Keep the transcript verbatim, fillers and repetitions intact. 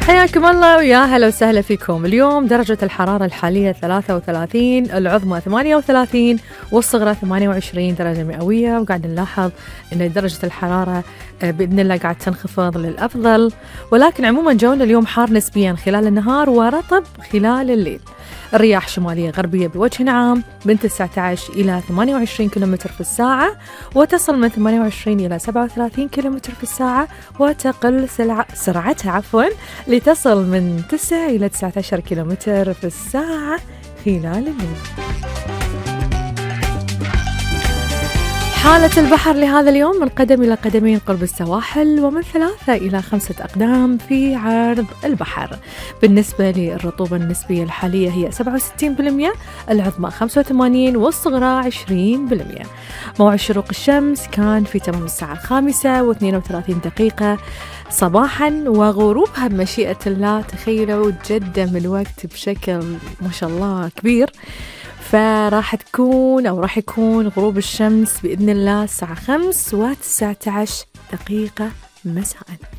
حياكم الله ويا هلا وسهلا فيكم. اليوم درجة الحرارة الحالية ثلاثة وثلاثين، العظمى ثمانية وثلاثين والصغرى ثمانية وعشرين درجة مئوية، وقاعد نلاحظ أن درجة الحرارة بإذن الله قاعد تنخفض للأفضل، ولكن عموما جونا اليوم حار نسبيا خلال النهار ورطب خلال الليل. الرياح شمالية غربية بوجه عام من تسعة عشر إلى ثمانية وعشرين كيلومتر في الساعة، وتصل من ثمانية وعشرين إلى سبعة وثلاثين كيلومتر في الساعة، وتقل سرعتها عفوا لتصل من تسعة إلى تسعة عشر كيلومتر في الساعة خلال الليل. حالة البحر لهذا اليوم من قدم إلى قدمين قرب السواحل، ومن ثلاثة إلى خمسة أقدام في عرض البحر. بالنسبة للرطوبة النسبية الحالية هي سبعة وستين بالمئة، العظمى خمسة وثمانين والصغرى عشرين بالمئة. موعد شروق الشمس كان في تمام الساعة الخامسة واثنين وثلاثين دقيقة صباحا، وغروبها بمشيئة الله تخيلوا تقدم الوقت بشكل ما شاء الله كبير، فراح تكون أو راح يكون غروب الشمس بإذن الله الساعة خمس وتسعة عشر دقيقة مساءً.